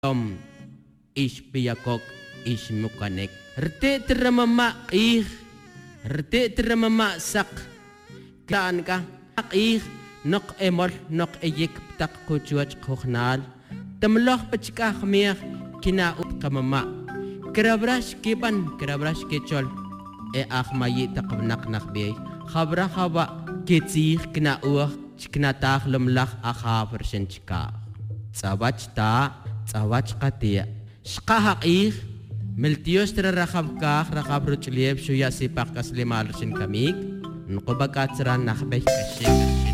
إيش بياكوك إيش مكانك رتيت الرمما رتيت الرمما سق كانك نق إمر نق إيك بتق كوجوج خوخنال تملخ بتشكا خمير كنا أتقمما كرابراش كيبان كرابراش كيتشول أخماي تقبنق نخبي خبرا خبا كتير كنا كنا تاخلم لخ أخابر شنشكا تساباتش قاتيا شقا حقيق ملتيوش ترى رخاب رجليب شو ياسي باقاس لمالرشن كميك نقبكات سران نخبه كشيك